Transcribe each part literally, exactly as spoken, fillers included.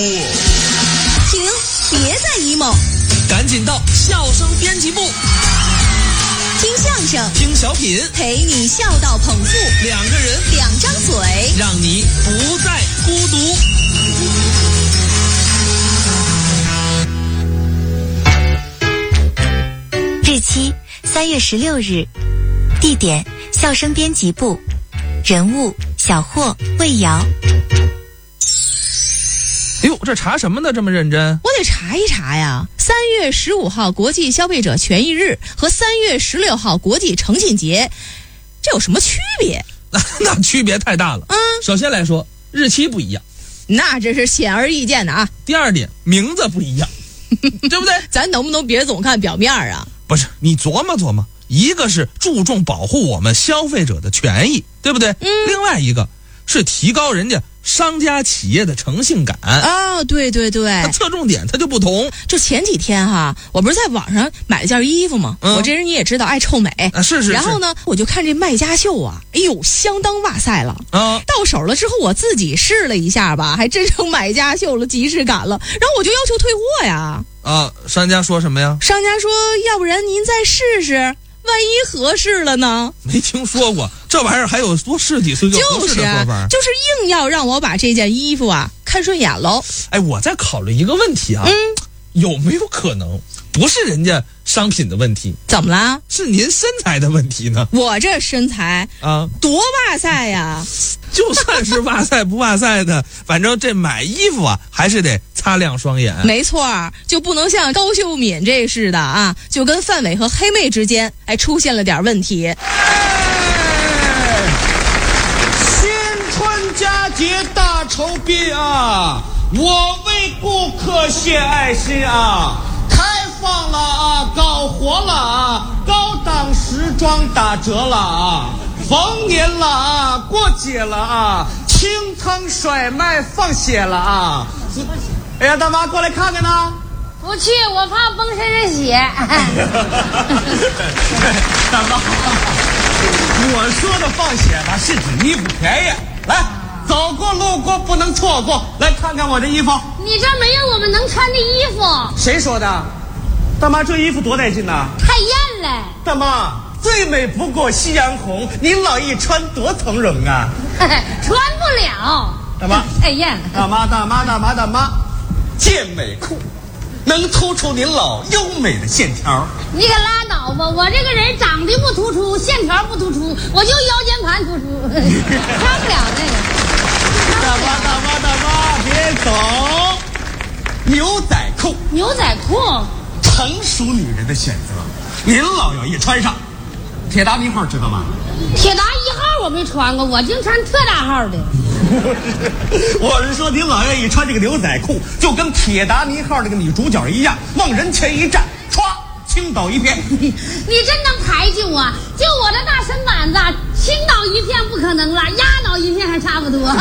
停，别再 emo， 赶紧到笑声编辑部， 听相声， 听小品， 陪你笑到捧腹， 两个人， 两张嘴， 让你不再孤独。 日期三月十六日，地点笑声编辑部，人物小霍、魏瑶。 哎呦，这查什么呢？这么认真？ 我得查一查呀。三月十五号国际消费者权益日和三月十六号国际诚信节，这有什么区别？ 那那区别太大了。 嗯， 首先来说，日期不一样， 那这是显而易见的啊。 第二点，名字不一样，对不对？ 咱能不能别总看表面啊？ 不是，你琢磨琢磨，一个是注重保护我们消费者的权益，对不对？ 嗯。 另外一个是提高人家商家企业的诚信感啊、哦，对对对， 它侧重点它就不同。 就前几天哈，我不是在网上买了件衣服吗？嗯、我这人你也知道爱臭美啊，是是是。 然后呢，我就看这卖家秀啊，哎呦，相当哇塞了啊！到手了之后，我自己试了一下吧，还真成买家秀了，即视感了。然后我就要求退货呀。 啊，商家说什么呀？ 商家说，要不然您再试试。万一合适了呢？ 没听说过这玩意儿，还有多试几次就合适的说法， 就是硬要让我把这件衣服啊看顺眼喽。 哎，我在考虑一个问题啊，嗯，有没有可能不是人家商品的问题？ 怎么了？ 是您身材的问题呢？ 我这身材啊，多哇塞呀！ 就算是哇塞不哇塞的，反正这买衣服啊，还是得擦亮双眼。 没错，就不能像高秀敏这似的啊，就跟范伟和黑妹之间还出现了点问题。 哎，新春佳节大酬宾啊，我为顾客献爱心啊，开放了啊，搞活了啊，高档时装打折了啊，逢年了啊，过节了啊，清仓甩卖放血了啊！哎呀，大妈过来看看呢。 不去，我怕崩身上血。 大妈，我说的放血吧，是指衣服便宜。来，走过路过不能错过，来看看我这衣服。 你这没有我们能穿的衣服。 谁说的？大妈，这衣服多带劲呐！ 太艳了。 大妈，最美不过夕阳红，您老一穿多从容啊！ 穿不了。 大妈， 太艳了。 大妈，大妈，大妈，大妈，健美裤能突出您老优美的线条。 你可拉倒吧，我这个人长得不突出，线条不突出，我就腰间盘突出，穿不了那个。 大妈，大妈，大妈，别走！牛仔裤， 牛仔裤， 成熟女人的选择。您老要一穿上，铁达尼号知道吗？ 铁达一号我没穿过，我净穿特大号的。 我是说，您老愿意穿这个牛仔裤，就跟铁达尼号这个女主角一样，往人前一站，歘，倾倒一片。 你真能排挤我！就我这大身板子，倾倒一片不可能了，压倒一片还差不多。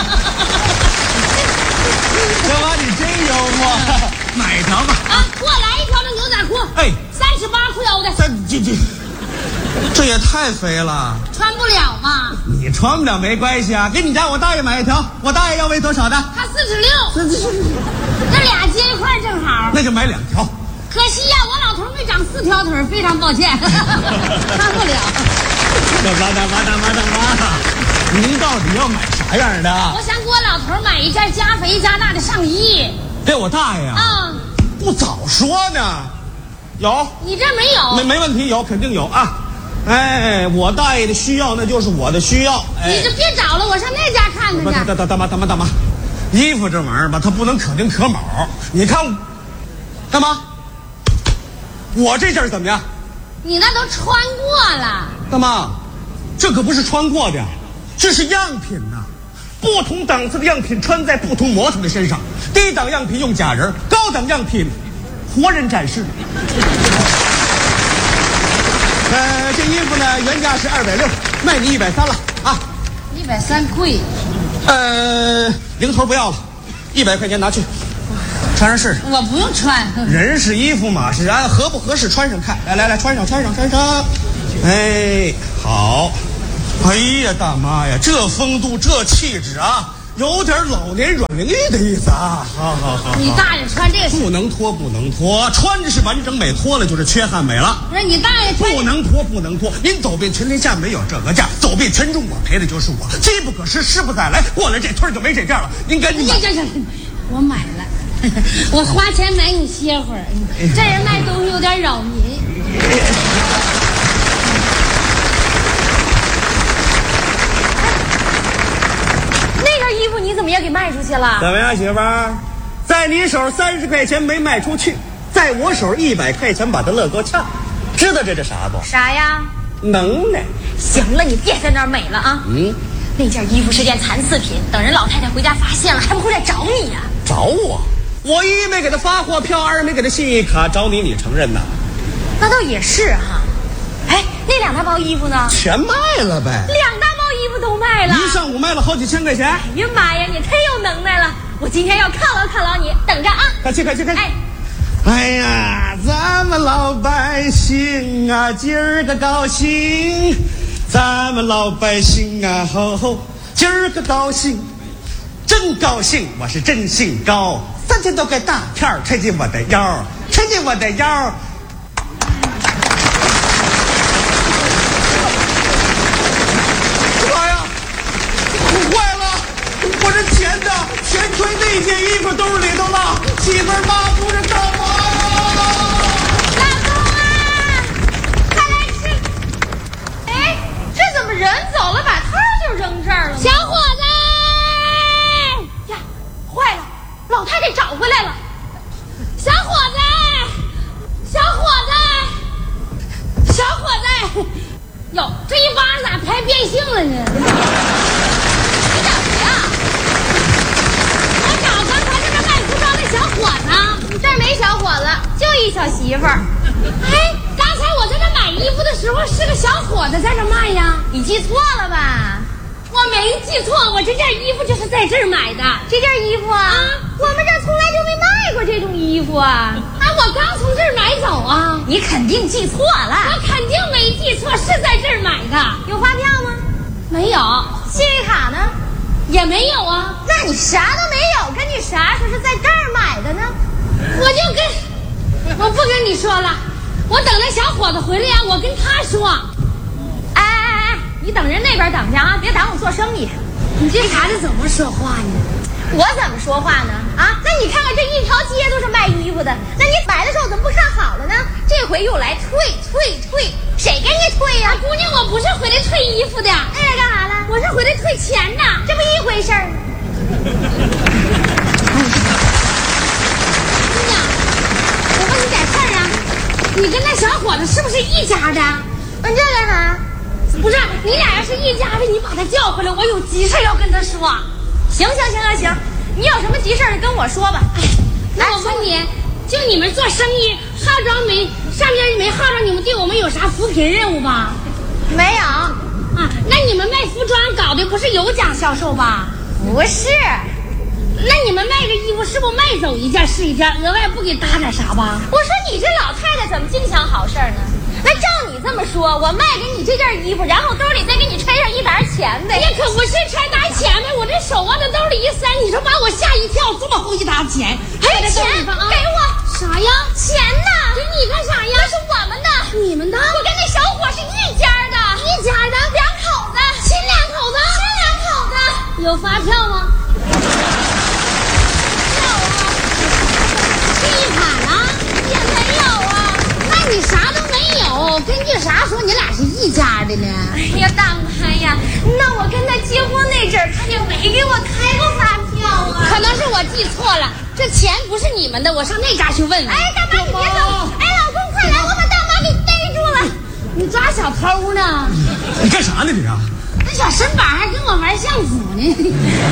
小妈，你真幽默，买一条吧。 啊，给我来一条这牛仔裤。 哎， 三十八裤腰的。 这这这。这也太肥了， 穿不了嘛。 你穿不了没关系啊，给你家我大爷买一条，我大爷要围多少的？ 他四十六，这俩接一块正好。 那就买两条。 可惜呀、啊，我老头没长四条腿，非常抱歉，穿不了。 大妈大妈大妈大妈，您到底要买啥样的？ 我想给我老头买一件加肥加大的上衣。 给我大爷啊？ 啊， 不早说呢。有？ 你这没有？ 没没问题，有肯定有啊。哎，我大爷的需要那就是我的需要。哎、 你就别找了，我上那家看看去。 大大大妈大妈大妈，衣服这玩意儿吧，它不能可丁可卯。你看，大妈，我这件怎么样？ 你那都穿过了。 大妈，这可不是穿过的，这是样品呐、啊。不同档次的样品穿在不同模特的身上，低档样品用假人，高档样品活人展示。呃，这衣服呢，原价是二百六，卖你一百三了啊！ 一百三贵。 呃，零头不要了，一百块钱拿去，穿上试试。 我不用穿。 人是衣服嘛，是按合不合适穿上看。来来来，穿上穿上穿上。哎，好。哎呀，大妈呀，这风度这气质啊， 有点老年软灵力的意思啊。好好好， 你大爷穿这个不能脱，不能脱，穿着是完整美，脱了就是缺憾美了。 不是你大爷穿不能脱，不能脱。您走遍全天下没有这个价，走遍全中国赔的就是我。机不可失，失不再来，过了这村就没这店了。您赶紧买。 这这这，我买了，我花钱买你歇会儿。这人卖东西有点扰民。那件衣服你怎么也给卖出去了？ 怎么样，媳妇儿？在你手三十块钱没卖出去，在我手一百块钱把它乐够呛。知道这是啥不？ 啥呀？ 能耐。 行了，你别在那儿美了啊！嗯，那件衣服是件残次品，等人老太太回家发现了，还不会来找你呀、啊？ 找我？我一没给他发货票，二没给他信用卡，找你你承认呐？ 那倒也是哈。哎，那两大包衣服呢？ 全卖了呗。 两大包衣服都卖了， 一上午卖了好几千块钱。 哎呀妈呀，你太有能耐了！我今天要犒劳犒劳你，等着啊！ 快去快去快去！ 哎， 哎呀，咱们老百姓啊，今儿个高兴，咱们老百姓啊，吼吼，今儿个高兴，真高兴，我是真兴高，三千多个大片儿吹进我的腰，吹进我的腰。妈呀，坏了！我这钱呢，全推那件衣服兜里头了。媳妇儿妈不知道吗？ 老公啊，快来吃！哎，这怎么人走了，把摊就扔这儿了？ 小伙子呀，坏了，老太太找回来了。 小伙子，小伙子，小伙子，哟，这一巴咋拍变性了呢？ 你找谁啊？ 我找刚才这个卖服装的小伙子。 这儿没小伙子，就一小媳妇儿。 哎，刚才我在这买衣服的时候，是个小伙子在这卖呀。 你记错了吧？ 我没记错，我这件衣服就是在这儿买的。 这件衣服啊， 啊我们这儿从来就没卖过这种衣服啊。 啊，我刚从这儿买走啊。 你肯定记错了。 我肯定没记错，是在这儿买的。 有发票吗？ 没有。 信用卡呢？ 也没有啊。 那你啥都没有，跟你啥说是在这儿买的呢？ 我就跟，我不跟你说了，我等那小伙子回来呀，我跟他说。 哎哎哎，你等人那边等去啊，别耽误做生意。 你这孩子怎么说话呢？ 我怎么说话呢？啊，那你看看这一条街都是卖衣服的，那你买的时候怎么不看好了呢？这回又来退退退，谁给你退呀、 啊？姑娘，我不是回来退衣服的， 那来干啥了？ 我是回来退钱的， 这不一回事儿。 姑娘，我问你点事儿啊，你跟那小伙子是不是一家的？ 问这干啥？ 不是，你俩要是一家的，你把他叫回来，我有急事要跟他说。 行行行行行，你有什么急事儿跟我说吧。 哎，那我问你，就你们做生意，号召没上面没号召你们对我们有啥扶贫任务吧？ 没有啊，那你们卖服装搞的不是有奖销售吧？ 不是。 那你们卖个衣服是不卖走一件是一件，额外不给搭点啥吧？ 我说你这老太太怎么净想好事儿呢？那照你这么说，我卖给你这件衣服，然后兜里再给你揣上一沓钱呗？ 也可不是揣沓钱呗，我这手往这兜里一塞，你说把我吓一跳，这么厚一沓钱， 还有钱给我啥呀？ 钱呢？ 给你干啥呀？ 那是我们的， 你们的？ 我跟那小伙是一家的， 一家的， 两口子， 亲两口子， 亲两口子， 有发票吗？ 有啊， 信用卡呢？ 也没有啊。 那你啥都没有，根据啥说你俩是一家的呢？ 哎呀，大妈呀，那我跟他结婚那阵儿，他就没给我开过发票啊。 可能是我记错了，这钱不是你们的，我上那家去问问。 哎，大妈你别走！哎，老公快来，我把大妈给逮住了。 你抓小偷呢？ 你干啥呢你啊？ 那小身板还跟我玩相扑呢。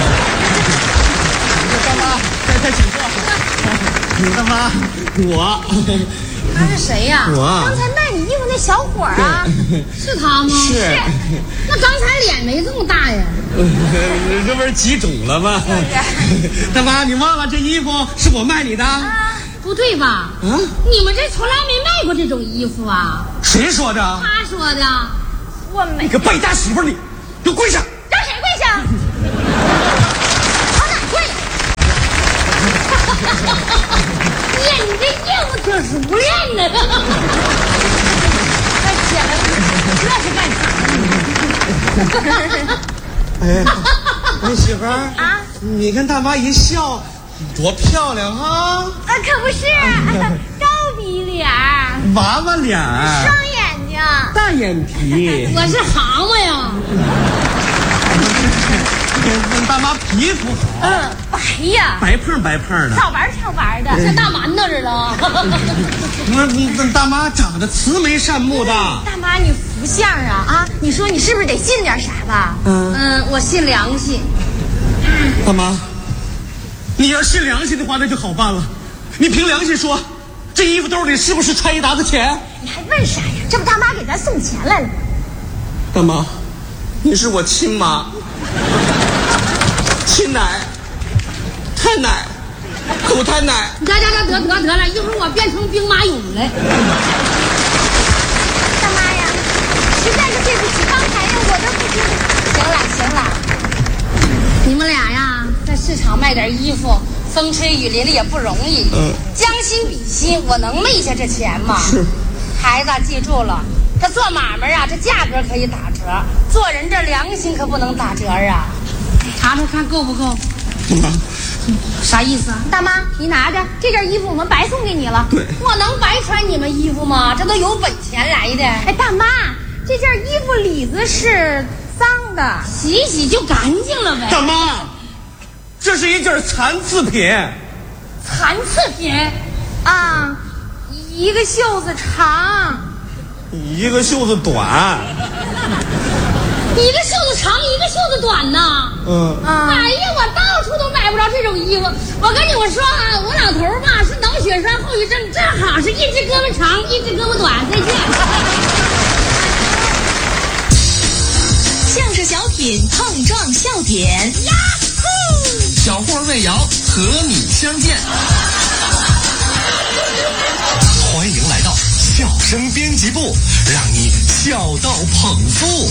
大妈，再再请坐。大妈，我。 他是谁呀、啊？ 我刚才卖你衣服那小伙儿啊， 是他吗？ 是。 那刚才脸没这么大呀？ 这不是挤肿了吗？大妈，你忘了这衣服是我卖你的？ 啊， 不对吧？ 啊， 你们这从来没卖过这种衣服啊？ 谁说的？ 他说的。 我没。 你个败家媳妇，你给我跪下！ 让谁跪下？ 挺熟练呢。快起来，这是干啥呢？ 哎，哎，媳妇儿啊，你看大妈一笑，多漂亮啊！ 啊，可不是，高鼻脸， 娃娃脸， 双眼睛， 大眼皮。 我是蛤蟆呀。 大妈皮肤好， 嗯，白呀， 白胖白胖的， 超白超白的， 像大馒头似的。 那那大妈长得慈眉善目的。 大妈你福相啊啊！你说你是不是得信点啥吧？ 嗯嗯，我信良心。 大妈，你要信良心的话，那就好办了。你凭良心说，这衣服兜里是不是揣一沓子钱？ 你还问啥呀？这不大妈给咱送钱来了。 大妈，你是我亲妈，亲奶、太奶、狗太奶。 得得得得得得了，一会儿我变成兵马俑来。 大妈呀，实在是对不起，刚才呀我都不知道。行了行了， 你们俩呀，在市场卖点衣服，风吹雨淋的也不容易。 嗯， 将心比心，我能昧下这钱吗？ 是。 孩子记住了，这做买卖啊，这价格可以打折，做人这良心可不能打折啊。查查看够不够？ 妈， 啥意思啊？ 大妈你拿着这件衣服，我们白送给你了。 对， 我能白穿你们衣服吗？这都有本钱来的。 哎，大妈，这件衣服里子是脏的， 洗一洗就干净了呗。 大妈，这是一件残次品。 残次品啊，一个袖子长， 一个袖子短。 一个袖子长，一个袖子短呐。 嗯啊， 哎呀，我到处都买不着这种衣服。我跟你们说啊，我老头吧是脑血栓后遗症，正好是一只胳膊长，一只胳膊短。再见。 相声小品碰撞笑点，呀呼！ 小霍魏瑶和你相见，欢迎来到笑声编辑部，让你笑到捧腹。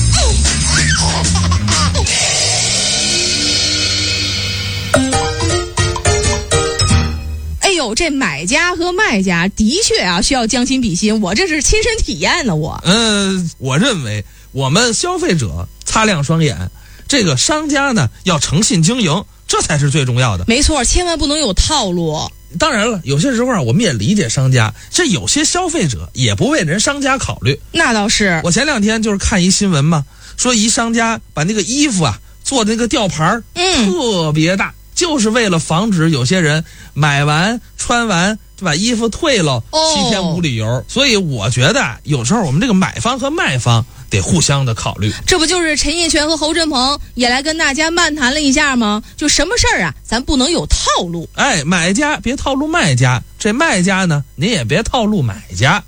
哎呦，这买家和卖家的确啊需要将心比心，我这是亲身体验呢。我， 嗯、呃，我认为我们消费者擦亮双眼，这个商家呢要诚信经营，这才是最重要的。 没错，千万不能有套路。 当然了，有些时候啊，我们也理解商家，这有些消费者也不为人商家考虑。 那倒是， 我前两天就是看一新闻嘛，说一商家把那个衣服啊做的那个吊牌，嗯，特别大，就是为了防止有些人买完穿完就把衣服退了， 哦、 七天无理由。所以我觉得有时候我们这个买方和卖方得互相的考虑。 这不就是陈叶璇和侯振鹏也来跟大家漫谈了一下吗？就什么事儿啊，咱不能有套路。 哎，买家别套路卖家，这卖家呢，您也别套路买家。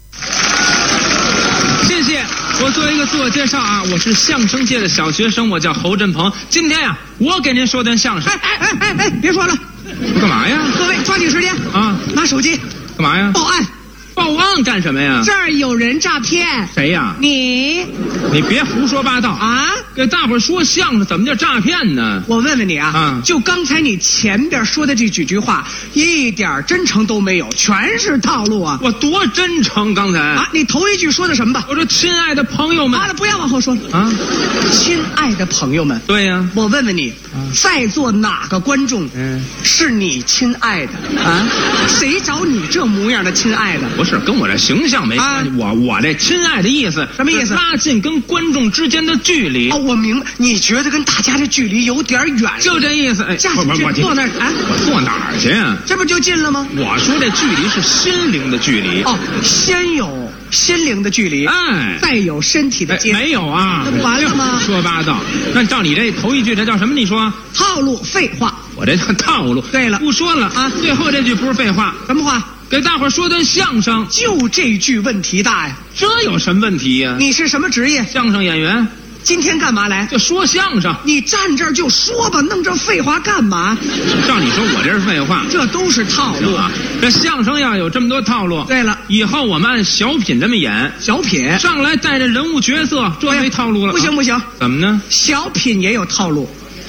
谢谢。我做一个自我介绍啊，我是相声界的小学生，我叫侯振鹏。今天呀、啊，我给您说段相声。 哎哎哎哎哎，别说了， 我干嘛呀？ 各位抓紧时间啊， 拿手机干嘛呀？ 报案。 报案干什么呀？ 这儿有人诈骗。 谁呀？ 你你别胡说八道啊！ 给大伙说相声怎么叫诈骗呢？ 我问问你啊， 啊就刚才你前边说的这几句话，一点真诚都没有，全是套路啊！ 我多真诚，刚才啊，你头一句说的什么吧？ 我说亲爱的朋友们， 完了，不要往后说了啊！ 亲爱的朋友们， 对呀、啊， 我问问你，啊、在座哪个观众嗯是你亲爱的啊？谁找你这模样的亲爱的？ 不是跟我这形象没关系，啊、我我这亲爱的意思什么意思？ 拉近跟观众之间的距离。 哦，我明白，你觉得跟大家这距离有点远， 就这意思。哎， 不不，我坐那儿，哎， 我坐哪儿去啊？ 这不就近了吗？ 我说这距离是心灵的距离。 哦，先有心灵的距离， 哎， 再有身体的接、 哎。没有啊， 那不完了吗？ 说八道。那照你这头一句，这叫什么？你说套路，废话。 我这叫套路。 对了， 不说了啊，最后这句不是废话， 什么话？ 给大伙说段相声。 就这句问题大呀？ 这有什么问题呀、啊？ 你是什么职业？ 相声演员。 今天干嘛来？ 就说相声。 你站这儿就说吧，弄这废话干嘛？ 照你说，我这是废话， 这都是套路啊！这相声要有这么多套路。 对了， 以后我们按小品这么演。 小品上来带着人物角色，这没套路了。 不行不行， 怎么呢？ 小品也有套路。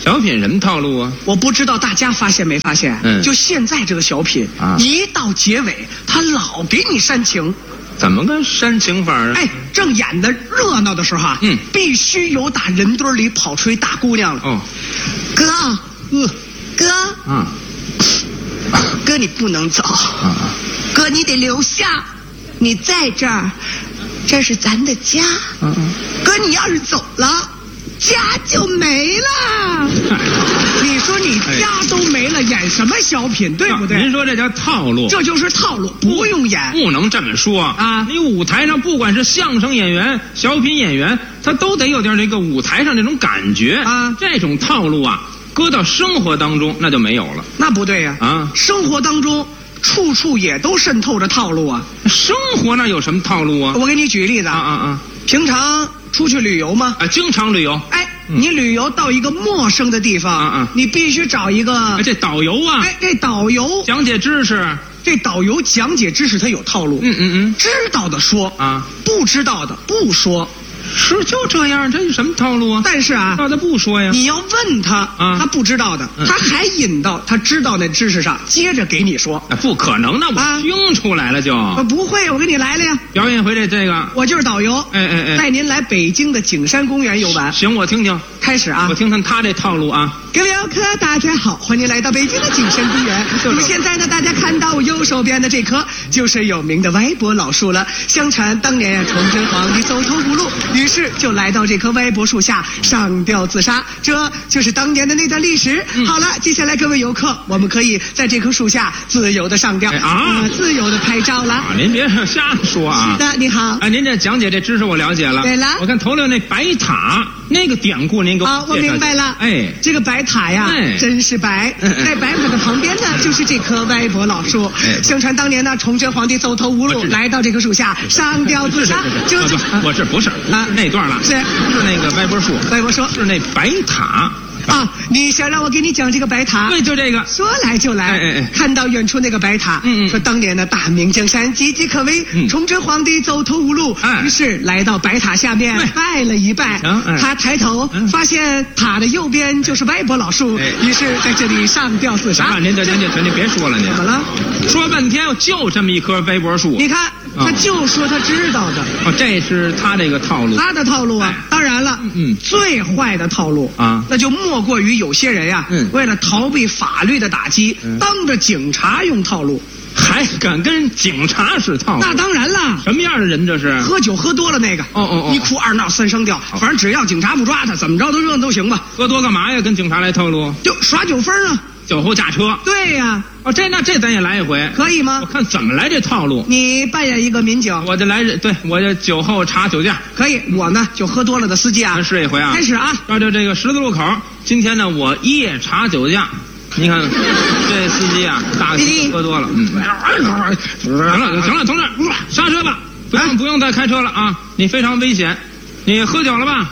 小品什么套路啊？ 我不知道大家发现没发现？ 嗯， 就现在这个小品啊，一到结尾，他老给你煽情。 怎么个煽情法啊？ 哎，正演的热闹的时候啊， 嗯， 必须有打人堆里跑出一大姑娘了。 哦， 哥，呃，哥， 啊， 哥你不能走， 啊， 哥你得留下，你在这儿，这是咱的家。 嗯嗯， 哥你要是走了，家就没了。你说你家都没了，演什么小品，对不对？ 您说这叫套路， 这就是套路，不用演。 不能这么说啊！ 你舞台上不管是相声演员、小品演员，他都得有点这个舞台上这种感觉啊。 这种套路啊，搁到生活当中那就没有了。 那不对呀！ 啊， 生活当中处处也都渗透着套路啊。 生活那有什么套路啊？ 我给你举例子啊啊啊！ 平常出去旅游吗？ 啊，经常旅游。 哎。你旅游到一个陌生的地方， 啊啊， 你必须找一个哎，这导游啊， 哎，这导游讲解知识， 这导游讲解知识他有套路， 嗯嗯嗯， 知道的说啊， 不知道的不说， 是就这样，这是什么套路啊？ 但是啊， 那他不说呀， 你要问他， 啊， 他不知道的， 嗯、 他还引到他知道那知识上，接着给你说， 啊、不可能，那我听出来了就， 啊、不会，我给你来了呀， 表演回这这个， 我就是导游， 哎哎哎， 带您来北京的景山公园游玩， 行，我听听。 开始啊！ 我听听他这套路啊！ 各位游客，大家好，欢迎来到北京的景山公园。那么现在呢，大家看到我右手边的这棵就是有名的歪脖老树了。相传当年啊，崇祯皇帝走投无路，于是就来到这棵歪脖树下上吊自杀。这就是当年的那段历史。嗯、好了，接下来各位游客，我们可以在这棵树下自由的上吊、 哎、啊、 呃，自由的拍照了。 啊，您别瞎说啊！ 是的，你好。 哎，您这讲解这知识我了解了。 对了， 我看头里那白塔那个典故，您给我啊，我明白了。 哎， 这个白塔呀， 哎、 真是白。在白塔的旁边呢，就是这棵歪脖老树。 哎、 相传当年呢，崇祯皇帝走投无路，来到这棵树下上吊自杀。 这这，我这不是啊，那段了， 是是那个歪脖树， 歪脖树是那白塔。 啊！你想让我给你讲这个白塔？ 对，就这个。 说来就来。 哎哎哎！ 看到远处那个白塔， 嗯嗯， 说当年的大明江山岌岌可危， 嗯， 崇祯皇帝走投无路， 哎， 于是来到白塔下面拜了一拜。 哎、 他抬头、嗯、发现塔的右边就是歪脖老树， 哎、 于是在这里上吊自杀。 啊，您这您这您别说了，您怎么了？ 说半天就这么一棵歪脖树。 你看。他就说他知道的， 哦，这是他这个套路， 他的套路啊。当然了， 嗯， 最坏的套路啊， 那就莫过于有些人呀， 嗯， 为了逃避法律的打击， 嗯， 当着警察用套路， 还敢跟警察使套路？ 那当然了， 什么样的人这是？ 喝酒喝多了那个， 哦哦哦， 一哭二闹三上吊，反正只要警察不抓他，怎么着都认都行吧。 喝多干嘛呀？跟警察来套路？ 就耍酒疯啊！ 酒后驾车。 对呀。 哦，这那这咱也来一回， 可以吗？ 我看怎么来这套路。 你扮演一个民警， 我就来这，对我这酒后查酒驾。 可以，我呢就喝多了的司机啊。 试一回啊。 开始啊。 照着这个十字路口，今天呢我夜查酒驾。你看这司机啊，大喝多了，嗯，行了行了，同志，刹车吧，不用不用再开车了啊，你非常危险，你喝酒了吧？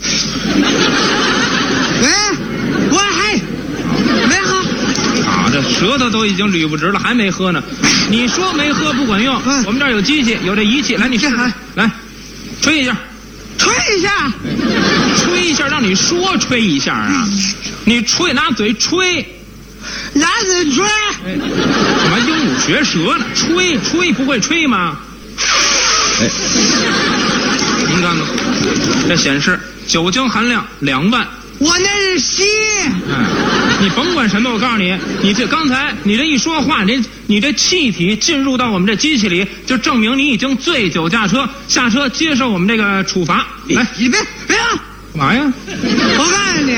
喂，我还没喝。 啊，这舌头都已经捋不直了，还没喝呢。你说没喝不管用，嗯、我们这儿有机器，有这仪器，来你试试，来，吹一下， 吹一下， 吹一下，让你说吹一下啊，你吹拿嘴吹。 拿嘴吹， 哎，干嘛鹦鹉学舌呢？吹吹不会吹吗？哎，您看看，这显示酒精含量两万。 我那是吸。 哎，你甭管什么，我告诉你，你这刚才你这一说话，你你这气体进入到我们这机器里，就证明你已经醉酒驾车，下车接受我们这个处罚。来， 你别别啊！ 干嘛呀？ 我告诉你，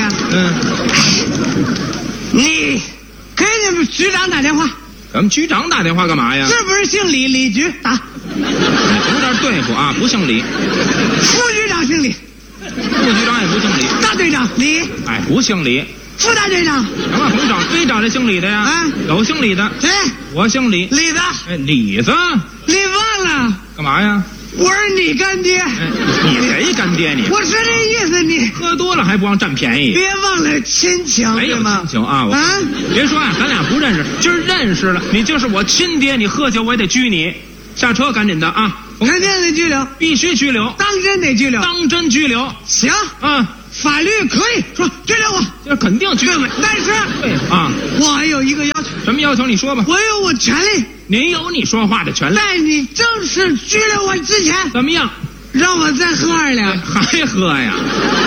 嗯， 你。给你们局长打电话。 咱们局长打电话干嘛呀？ 是不是姓李？李局打。 有点对付啊，不姓李。 副局长姓李。 副局长也不姓李。 大队长李。 哎，不姓李。 副大队长。 什么？甭找，非找这姓李的呀？ 啊， 有姓李的。 谁？ 我姓李。 李子。 哎，李子。 你忘了？ 干嘛呀？ 我是你干爹。 哎，你谁干爹你？ 我是这意思，你喝多了还不忘占便宜。 别忘了亲情， 没有亲情啊！我啊， 别说啊，咱俩不认识，今儿认识了，你就是我亲爹，你喝酒我也得拘你。下车赶紧的啊！ 肯定得拘留， 必须拘留， 当真得拘留， 当真拘留。 行， 嗯， 法律可以说拘留我， 这肯定拘留。 但是对啊， 我还有一个要求。 什么要求？你说吧。 我有我权利。 您有你说话的权利。 在你正式拘留我之前， 怎么样？ 让我再喝二两。 还喝呀？